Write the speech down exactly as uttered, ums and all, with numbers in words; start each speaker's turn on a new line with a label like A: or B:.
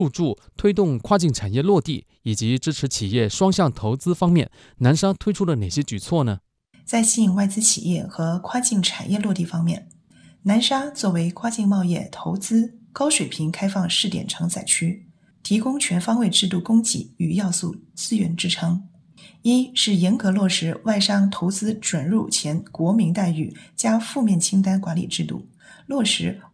A: 入驻推动跨境产业落地以及支持企业双向投资方面，南沙推出了哪些举措呢？
B: 在吸引外资企业和跨境产业落地方面，南沙作为跨境贸易投资高水平开放试点承载区，提供全方位制度供给与要素资源支撑。一是严格落实外商投资准入前国民待遇加负面清单管理制度，落实